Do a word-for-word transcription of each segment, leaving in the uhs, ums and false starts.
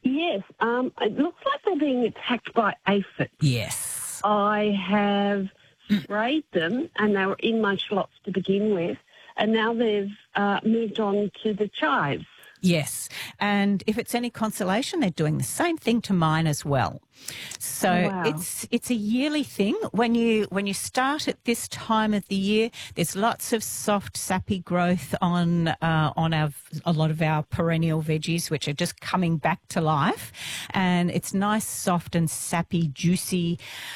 Yes, um, it looks like they're being attacked by aphids. Yes. I have sprayed them, and they were in my slots to begin with, and now they've uh, moved on to the chives. Yes, and if it's any consolation, they're doing the same thing to mine as well. So Oh, wow. it's it's a yearly thing. When you when you start at this time of the year, there's lots of soft, sappy growth on uh, on our a lot of our perennial veggies, which are just coming back to life, and it's nice, soft, and sappy, juicy.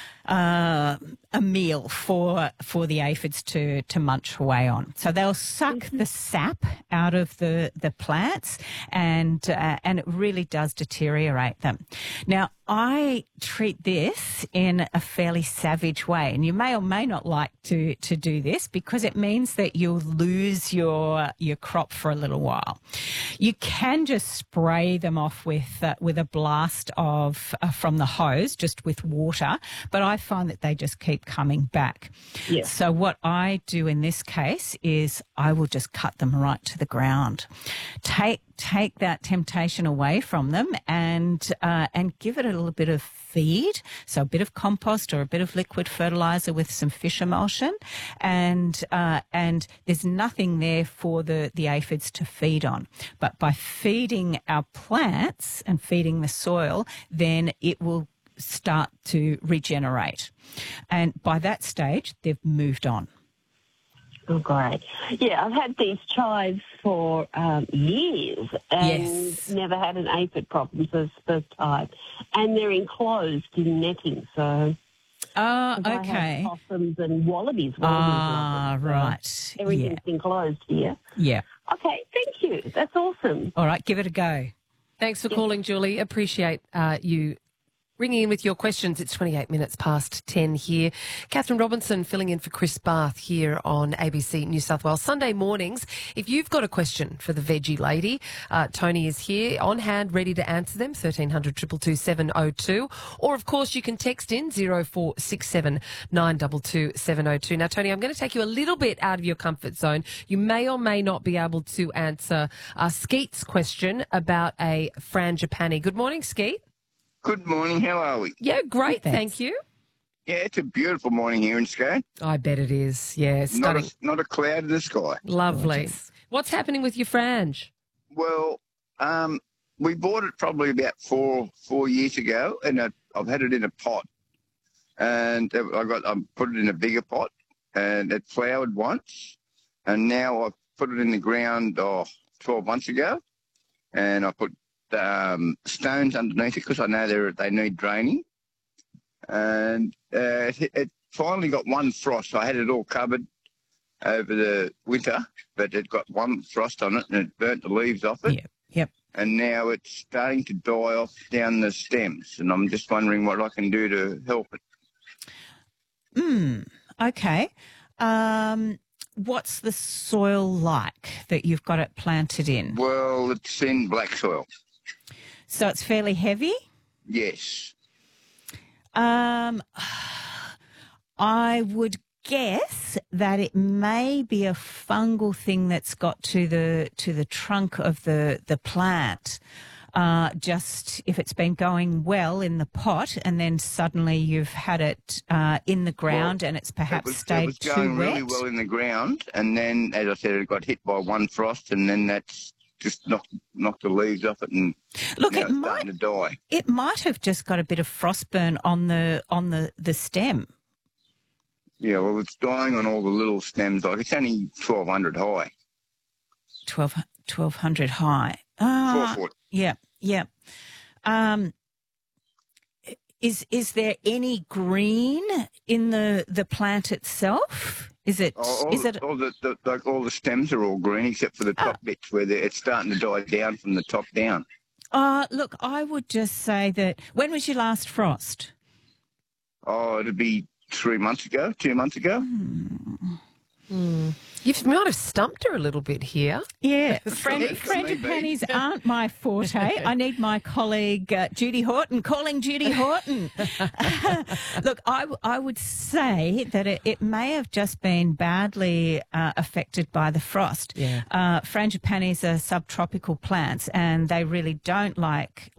Uh, a meal for for the aphids to to munch away on. So they'll suck mm-hmm. the sap out of the the plants, and uh, and it really does deteriorate them. Now, I treat this in a fairly savage way, and you may or may not like to to do this because it means that you'll lose your your crop for a little while. You can just spray them off with uh, with a blast of uh, from the hose, just with water, but I find that they just keep coming back. Yes. So what I do in this case is I will just cut them right to the ground. Take take that temptation away from them and uh, and give it a little bit of feed, so a bit of compost or a bit of liquid fertilizer with some fish emulsion, and uh, and there's nothing there for the, the aphids to feed on. But by feeding our plants and feeding the soil, then it will start to regenerate. And by that stage, they've moved on. Oh, great. Yeah, I've had these chives for um, years and Yes. never had an aphid problem for the first time. And they're enclosed in netting, so... Ah, 'cause I okay. have possums and wallabies. wallabies Ah, love it, so right. everything's Yeah. enclosed here. Yeah. Okay, thank you. That's awesome. All right, give it a go. Thanks for calling, Julie. Appreciate uh, you ringing in with your questions. It's twenty-eight minutes past ten here. Catherine Robinson filling in for Chris Barth here on A B C New South Wales. Sunday mornings, if you've got a question for the veggie lady, uh, Tony is here on hand, ready to answer them, thirteen hundred, two two two, seven oh two. Or, of course, you can text in zero four six seven, nine two two, seven oh two. Now, Tony, I'm going to take you a little bit out of your comfort zone. You may or may not be able to answer uh, Skeet's question about a frangipani. Good morning, Skeet. Good morning. How are we? Yeah, great. Thanks. Thank you. Yeah, it's a beautiful morning here in Scone. I bet it is. Yeah, Not stunning. a, not a cloud in the sky. Lovely. What's happening with your frange? Well, um, we bought it probably about four four years ago, and I, I've had it in a pot, and I got I put it in a bigger pot, and it flowered once, and now I've put it in the ground oh, twelve months ago, and I put um, stones underneath it because I know they they need draining, and uh, it, it finally got one frost. I had it all covered over the winter, but it got one frost on it and it burnt the leaves off it. Yep, yep. And now it's starting to die off down the stems, and I'm just wondering what I can do to help it. Mm, okay. Um, what's the soil like that you've got it planted in? Well, it's in black soil. So it's fairly heavy? Yes. Um, I would guess that it may be a fungal thing that's got to the to the trunk of the the plant. Uh, just if it's been going well in the pot, and then suddenly you've had it uh, in the ground, Well, and it's perhaps it was, stayed it was too going wet. really well in the ground, and then, as I said, it got hit by one frost, and then that's just knocked knocked the leaves off it, and Look, now it it's might starting to die. it might have just got a bit of frostburn on the on the, the stem. Yeah, well, it's dying on all the little stems. Like it's only twelve hundred high, twelve, twelve hundred high. Ah, four foot. yeah, yeah. Um, is is there any green in the the plant itself? Is it Oh, all, is it all the, the like all the stems are all green except for the top bits where they're- it's starting to die down from the top down. Uh, look, I would just say that when was your last frost? Oh, it'd be three months ago, two months ago. You might have stumped her a little bit here. Yeah, Fran- Maybe. frangipanis aren't my forte. I need my colleague uh, Judy Horton calling Judy Horton. Look, I, w- I would say that it, it may have just been badly uh, affected by the frost. Yeah. Uh, frangipanis are subtropical plants, and they really don't like